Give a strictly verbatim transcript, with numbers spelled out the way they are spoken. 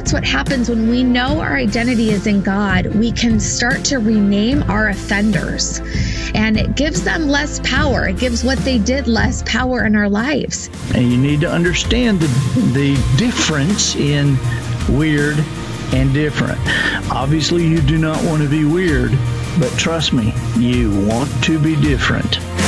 that's what happens when we know our identity is in God. We can start to rename our offenders, and it gives them less power. It gives what they did less power in our lives. And you need to understand the, the difference in weird and different. Obviously, you do not want to be weird, but trust me, you want to be different.